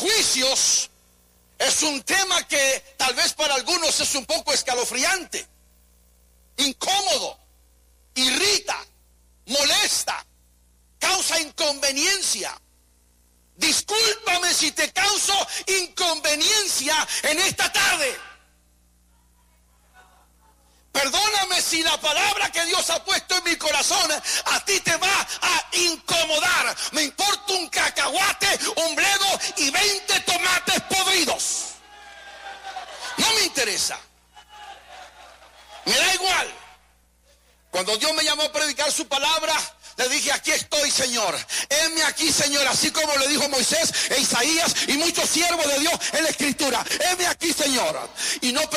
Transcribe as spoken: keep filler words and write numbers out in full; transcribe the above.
juicios es un tema que tal vez para algunos es un poco escalofriante, incómodo, irrita, molesta, causa inconveniencia. Discúlpame si te causo inconveniencia en esta tarde. Perdóname si la palabra que Dios ha puesto en mi corazón a ti te va a incomodar. Me importa un cacahuate, un bledo y veinte tomates podridos. No me interesa. Me da igual. Cuando Dios me llamó a predicar su palabra, le dije, aquí estoy, Señor. Heme aquí, Señor, así como le dijo Moisés e Isaías y muchos siervos de Dios en la Escritura. Heme aquí, Señor. Y no